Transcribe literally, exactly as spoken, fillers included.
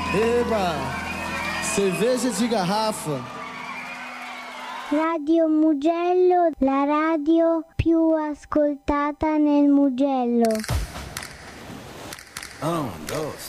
Eba! Cerveja de garrafa. Radio Mugello, la radio più ascoltata nel Mugello. Un, dos,